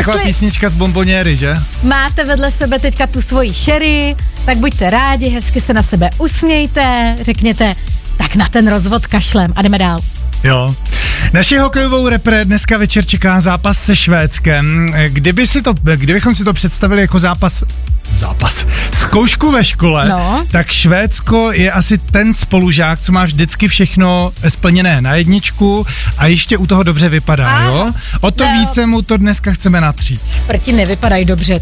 Taková písnička z Bomboniéry, že? Máte vedle sebe teďka tu svoji sherry, tak buďte rádi, hezky se na sebe usmějte, řekněte, tak na ten rozvod kašlem a jdeme dál. Jo. Naši hokejovou repre dneska večer čeká zápas se Švédskem. Kdybychom si to představili jako zápas, zkoušku ve škole, tak Švédsko je asi ten spolužák, co má vždycky všechno splněné na jedničku a ještě u toho dobře vypadá, jo? O to více mu to dneska chceme natřít. Šprti nevypadají dobře,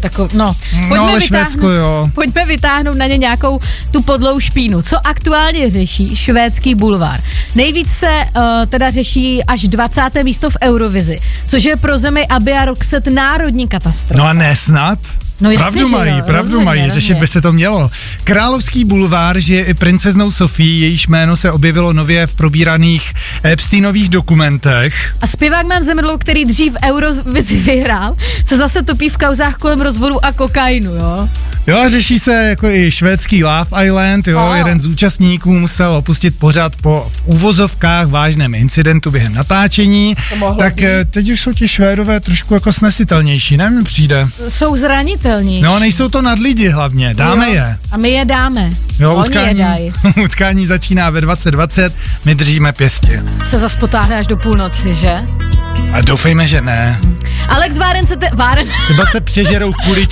Pojďme vytáhnout na ně nějakou tu podlou špínu. Co aktuálně řeší švédský bulvár? Nejvíc se teda řeší až 20. místo v Eurovizi, což je pro zemi Abby a Roxette národní katastrofa. No a ne snad? No pravdu mají, řešit by se to mělo. Královský bulvár žije i princeznou Sofii, jejíž jméno se objevilo nově v probíraných Epsteinových dokumentech. A zpěvák Man Zemrlou, který dřív Eurovizi vyhrál, se zase topí v kauzách kolem rozvodu a kokainu, jo? Jo, a řeší se jako i švédský Love Island, jo, jeden z účastníků musel opustit pořad po v uvozovkách vážném incidentu během natáčení, tak teď už jsou ti Švédové trošku jako snesitelnější, ne, mi přijde. Jsou zranitelní. No, nejsou to nadlidi hlavně, dáme je. A my je dáme. Jo, utkání začíná ve 20:20, my držíme pěstě. Se zas potáhne až do půlnoci, že? A doufejme, že ne. Alex Váren Třeba se přežerou kuličky.